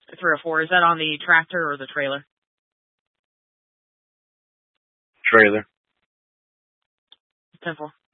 304. Is that on the tractor or the trailer? Trailer. 10-4.